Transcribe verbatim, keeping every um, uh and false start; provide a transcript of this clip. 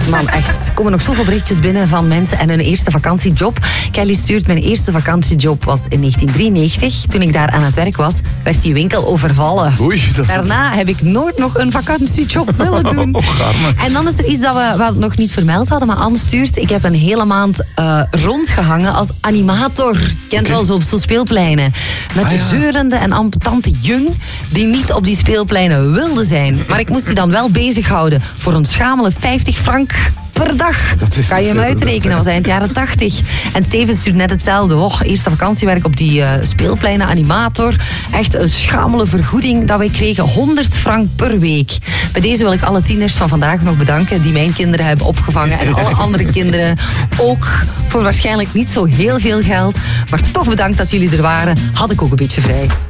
Man, echt. Er komen nog zoveel berichtjes binnen van mensen en hun eerste vakantiejob. Kelly stuurt, mijn eerste vakantiejob was in negentien drieënnegentig. Toen ik daar aan het werk was, werd die winkel overvallen. Oei, dat Daarna heb ik nooit nog een vakantiejob willen doen. Oh, en dan is er iets dat we wel nog niet vermeld hadden, maar Anne stuurt. Ik heb een hele maand uh, rondgehangen als animator. Kent okay. wel zo op zo'n speelpleinen. Met ah, de ja. zeurende en ambetante jung die niet op die speelpleinen wilde zijn. Maar ik moest die dan wel bezighouden voor een schamele vijftig frank per dag. Dat is kan je hem uitrekenen, dat was eind jaren tachtig. En Steven stuurt net hetzelfde. Oh, eerste vakantiewerk op die uh, speelpleinen, animator. Echt een schamele vergoeding dat wij kregen. honderd frank per week. Bij deze wil ik alle tieners van vandaag nog bedanken die mijn kinderen hebben opgevangen. En alle andere kinderen ook. Voor waarschijnlijk niet zo heel veel geld. Maar toch bedankt dat jullie er waren. Had ik ook een beetje vrij.